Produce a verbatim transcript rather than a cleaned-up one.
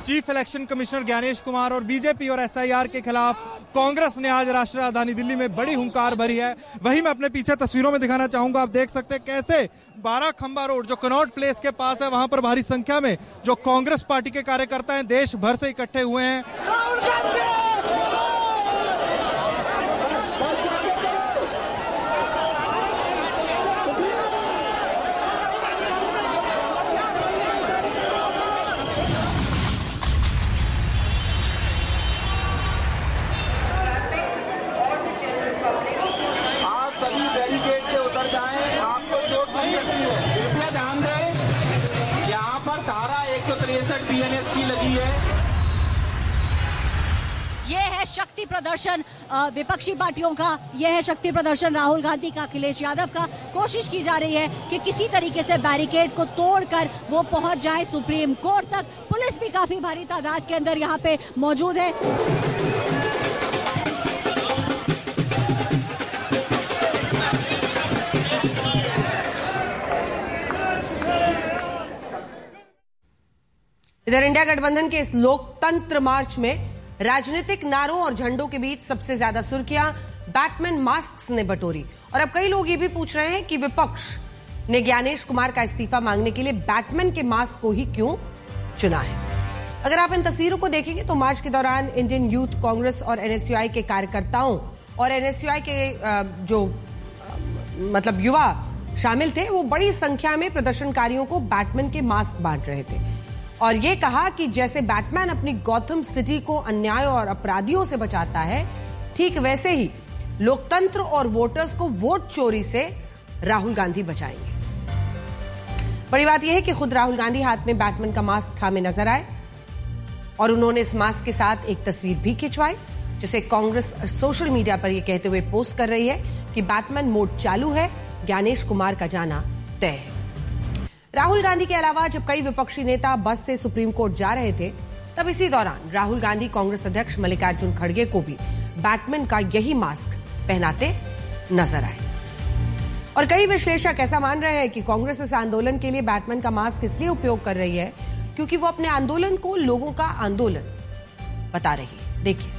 Chief election commissioner Gyanesh Kumar और BJP और SIR के खिलाफ कांग्रेस ने आज राष्ट्रीय राजधानी दिल्ली में बड़ी हुंकार भरी है। वही मैं अपने पीछे तस्वीरों में दिखाना चाहूंगा। आप देख सकते हैं कैसे बारह खंबा रोड जो कनॉट प्लेस के पास है, वहां पर भारी संख्या में जो कांग्रेस पार्टी के कार्यकर्ता हैं देश भर से इकट्ठे हुए हैं। की लगी है। ये है शक्ति प्रदर्शन विपक्षी पार्टियों का, यह है शक्ति प्रदर्शन राहुल गांधी का, अखिलेश यादव का। कोशिश की जा रही है कि किसी तरीके से बैरिकेड को तोड़कर वो पहुंच जाए सुप्रीम कोर्ट तक। पुलिस भी काफी भारी तादाद के अंदर यहाँ पे मौजूद है। इधर इंडिया गठबंधन के इस लोकतंत्र मार्च में राजनीतिक नारों और झंडों के बीच सबसे ज्यादा सुर्खियां बैटमैन मास्क ने बटोरी। और अब कई लोग ये भी पूछ रहे हैं कि विपक्ष ने ज्ञानेश कुमार का इस्तीफा मांगने के लिए बैटमैन के मास्क को ही क्यों चुना है। अगर आप इन तस्वीरों को देखेंगे तो मार्च के दौरान इंडियन यूथ कांग्रेस और एनएसयूआई के कार्यकर्ताओं और एनएसयूआई के जो मतलब युवा शामिल थे, वो बड़ी संख्या में प्रदर्शनकारियों को बैटमैन के मास्क बांट रहे थे और ये कहा कि जैसे बैटमैन अपनी गॉथम सिटी को अन्याय और अपराधियों से बचाता है, ठीक वैसे ही लोकतंत्र और वोटर्स को वोट चोरी से राहुल गांधी बचाएंगे। बड़ी बात यह है कि खुद राहुल गांधी हाथ में बैटमैन का मास्क थामे नजर आए और उन्होंने इस मास्क के साथ एक तस्वीर भी खिंचवाई, जिसे कांग्रेस सोशल मीडिया पर यह कहते हुए पोस्ट कर रही है कि बैटमैन मोड चालू है, ज्ञानेश कुमार का जाना तय है। राहुल गांधी के अलावा जब कई विपक्षी नेता बस से सुप्रीम कोर्ट जा रहे थे, तब इसी दौरान राहुल गांधी कांग्रेस अध्यक्ष मल्लिकार्जुन खड़गे को भी बैटमैन का यही मास्क पहनाते नजर आए। और कई विश्लेषक ऐसा मान रहे हैं कि कांग्रेस इस आंदोलन के लिए बैटमैन का मास्क इसलिए उपयोग कर रही है क्योंकि वो अपने आंदोलन को लोगों का आंदोलन बता रही है। देखिए।